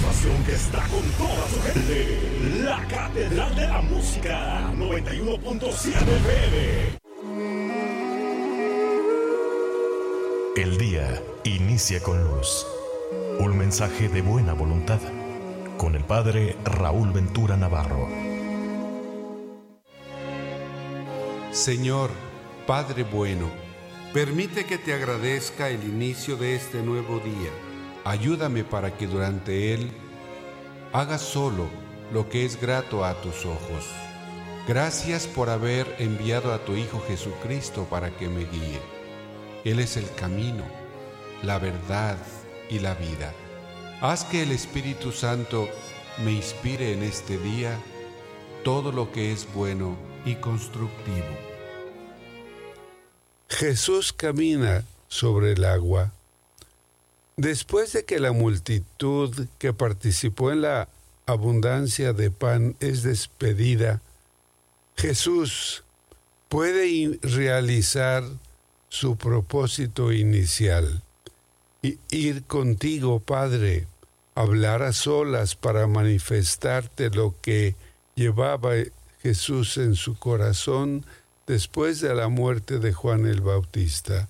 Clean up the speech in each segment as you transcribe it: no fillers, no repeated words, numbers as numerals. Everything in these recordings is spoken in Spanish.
estación que está con toda su gente. La Catedral de la Música, 91.7 FM. El día inicia con luz. Un mensaje de buena voluntad. Con el Padre Raúl Ventura Navarro. Señor, Padre bueno, permite que te agradezca el inicio de este nuevo día. Ayúdame para que durante él haga solo lo que es grato a tus ojos. Gracias por haber enviado a tu Hijo Jesucristo para que me guíe. Él es el camino, la verdad y la vida. Haz que el Espíritu Santo me inspire en este día todo lo que es bueno y constructivo. Jesús camina sobre el agua. Después de que la multitud que participó en la abundancia de pan es despedida, Jesús puede realizar su propósito inicial. Ir contigo, Padre, hablar a solas para manifestarte lo que llevaba Jesús en su corazón después de la muerte de Juan el Bautista.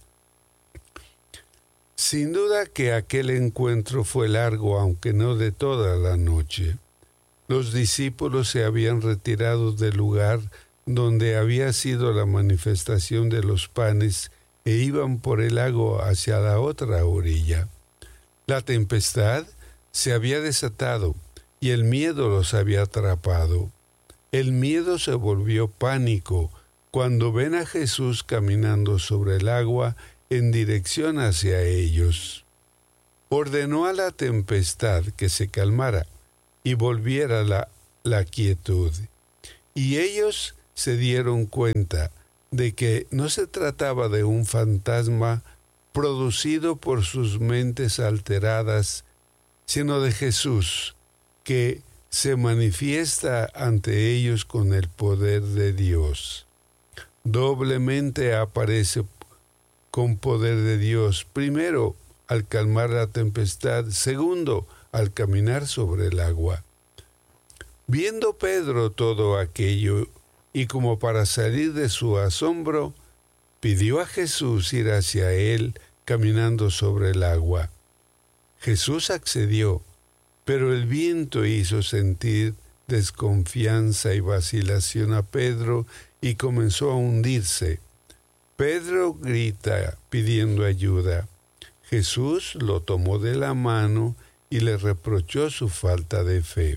Sin duda que aquel encuentro fue largo, aunque no de toda la noche. Los discípulos se habían retirado del lugar donde había sido la manifestación de los panes e iban por el lago hacia la otra orilla. La tempestad se había desatado y el miedo los había atrapado. El miedo se volvió pánico cuando ven a Jesús caminando sobre el agua en dirección hacia ellos. Ordenó a la tempestad que se calmara y volviera la quietud. Y ellos se dieron cuenta de que no se trataba de un fantasma producido por sus mentes alteradas, sino de Jesús, que se manifiesta ante ellos con el poder de Dios. Doblemente aparece con poder de Dios, primero al calmar la tempestad, segundo al caminar sobre el agua. Viendo Pedro todo aquello, y como para salir de su asombro, pidió a Jesús ir hacia él caminando sobre el agua. Jesús accedió, pero el viento hizo sentir desconfianza y vacilación a Pedro y comenzó a hundirse. Pedro grita pidiendo ayuda. Jesús lo tomó de la mano y le reprochó su falta de fe.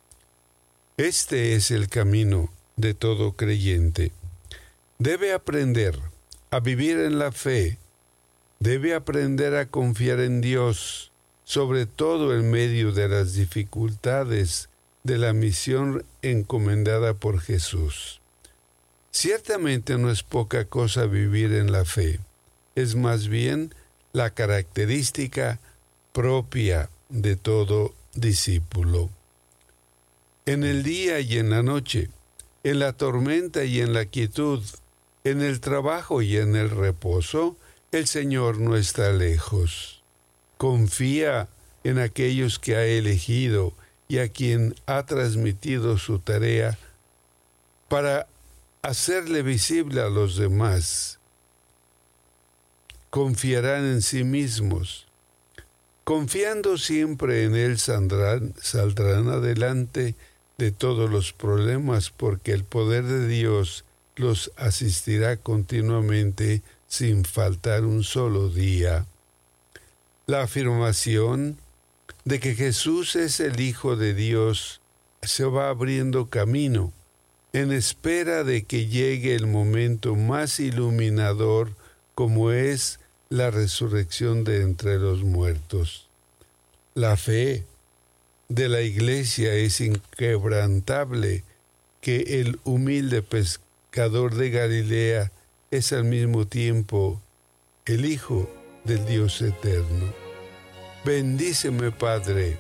Este es el camino de todo creyente. Debe aprender a vivir en la fe. Debe aprender a confiar en Dios, sobre todo en medio de las dificultades de la misión encomendada por Jesús. Ciertamente no es poca cosa vivir en la fe, es más bien la característica propia de todo discípulo. En el día y en la noche, en la tormenta y en la quietud, en el trabajo y en el reposo, el Señor no está lejos. Confía en aquellos que ha elegido y a quien ha transmitido su tarea para hacerle visible a los demás. Confiarán en sí mismos. Confiando siempre en Él saldrán adelante de todos los problemas, porque el poder de Dios los asistirá continuamente sin faltar un solo día. La afirmación de que Jesús es el Hijo de Dios se va abriendo camino en espera de que llegue el momento más iluminador, como es la resurrección de entre los muertos. La fe de la Iglesia es inquebrantable, que el humilde pescador de Galilea es al mismo tiempo el Hijo del Dios eterno. Bendíceme, Padre.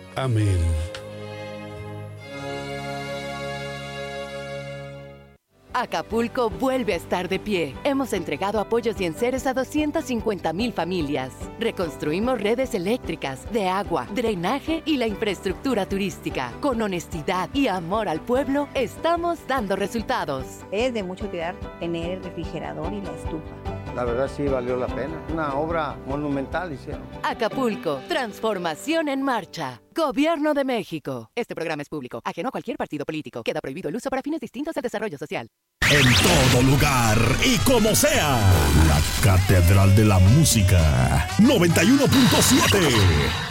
Amén. Acapulco vuelve a estar de pie. Hemos entregado apoyos y enseres a 250,000 familias. Reconstruimos redes eléctricas, de agua, drenaje y la infraestructura turística. Con honestidad y amor al pueblo, estamos dando resultados. Es de mucho cuidar tener el refrigerador y la estufa. La verdad sí valió la pena. Una obra monumental hicieron. Acapulco, transformación en marcha. Gobierno de México. Este programa es público, ajeno a cualquier partido político. Queda prohibido el uso para fines distintos al desarrollo social. En todo lugar y como sea. La Catedral de la Música 91.7.